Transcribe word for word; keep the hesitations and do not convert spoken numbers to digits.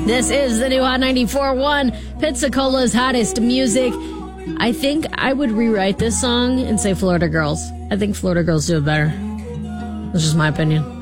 This is the new Hot ninety-four point one, Pensacola's hottest music. I think I would rewrite this song and say Florida Girls. I think Florida Girls do it better. That's just my opinion.